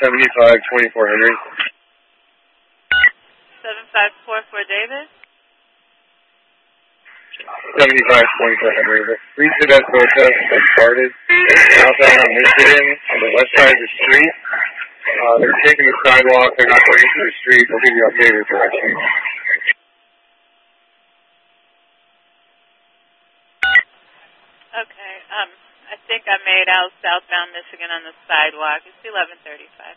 7524 Henry. 7544 David. 7524 Henry. The street to that protest has started southbound on Michigan on the west side of the street. They're taking the sidewalk. They're not going through the street. They'll give you updated directions. Okay. I think I made out southbound Michigan on the sidewalk. It's 11:35.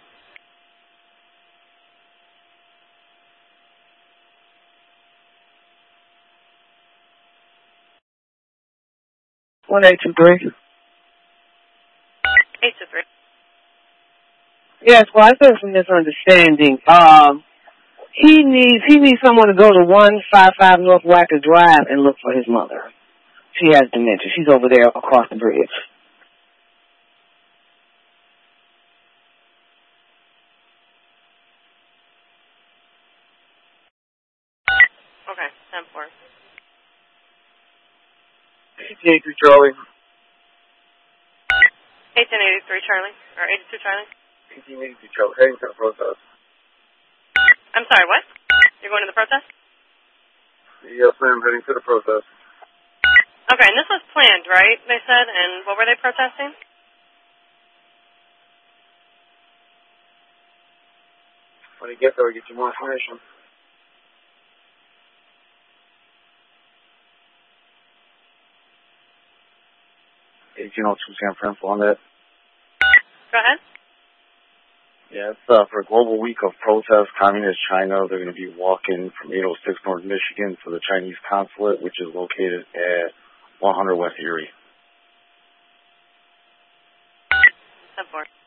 One 823. 823. Yes, well, I think it's a misunderstanding. He needs someone to go to 155 North Wacker Drive and look for his mother. She has dementia. She's over there across the bridge. Okay, 10-4. 1883 Charlie. 1883 Charlie, or 82 Charlie. 1883 Charlie. Heading to the protest. I'm sorry, what? You're going to the protest? Yes, ma'am. Heading to the protest. Okay, and this was planned, right, they said? And what were they protesting? When you get there, we'll get you more information. San Francisco on that. Go ahead. Yeah, it's for a global week of protest. Communist China, they're going to be walking from 806 North Michigan to the Chinese consulate, which is located at 100 West Erie. 10-4.